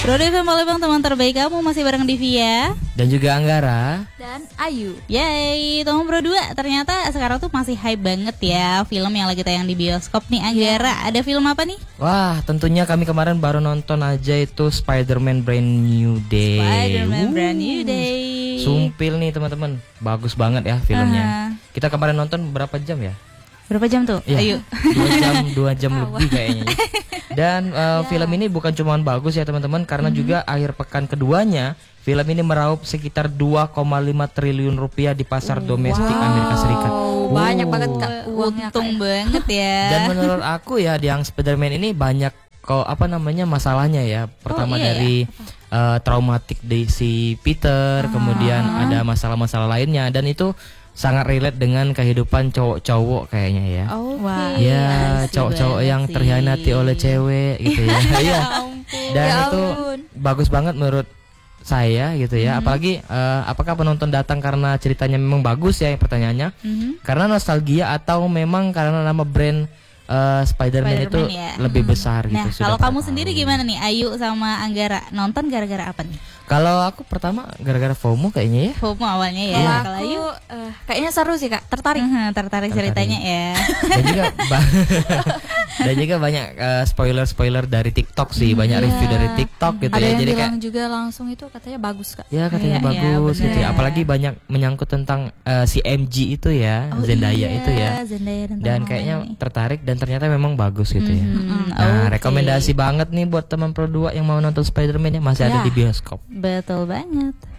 Roda FM Palembang, teman terbaik kamu, masih bareng Divya dan juga Anggara dan Ayu. Yeay, teman berdua. Ternyata sekarang tuh masih hype banget ya film yang lagi tayang di bioskop nih. Anggara, ada film apa nih? Wah, tentunya kami kemarin baru nonton aja itu Spider-Man Brand New Day. Spider-Man Brand New Day. Sumpil nih teman-teman, bagus banget ya filmnya. Kita kemarin nonton berapa jam ya? Berapa jam tuh? Ya, Ayo. 2 jam lebih kayaknya. Dan film ini bukan cuma bagus ya teman-teman, karena juga akhir pekan keduanya film ini meraup sekitar 2,5 triliun rupiah di pasar domestik Amerika Serikat. Banyak banget Kak uangnya. Untung banget ya. Dan menurut aku ya, yang Spider-Man ini banyak masalahnya ya. Pertama dari traumatik di si Peter, kemudian ada masalah-masalah lainnya, dan itu sangat relate dengan kehidupan cowok-cowok kayaknya ya. Wah, ya, cowok-cowok yang terhianati oleh cewek gitu ya. Iya. Dan itu bagus banget menurut saya gitu ya. Apalagi apakah penonton datang karena ceritanya memang bagus ya, pertanyaannya. Karena nostalgia atau memang karena nama brand Spider-Man itu ya. lebih besar gitu. Nah, kalau kamu sendiri gimana nih, Ayu sama Anggara? Nonton gara-gara apa nih? Kalau aku pertama gara-gara FOMO kayaknya ya. FOMO awalnya ya. Kalau Ayu kayaknya seru sih Kak, tertarik ceritanya ya. Dan juga banyak spoiler dari TikTok sih, banyak review dari TikTok gitu ada ya. Yang jadi bilang kayak juga langsung itu katanya bagus Kak. Ya katanya bagus gitu ya. Apalagi banyak menyangkut tentang si MG itu ya, Zendaya itu ya. Dan kayaknya tertarik dan ternyata memang bagus gitu ya. Nah, rekomendasi banget nih buat teman Pro 2 yang mau nonton Spider-Man ya, masih ada di bioskop. Betul banget.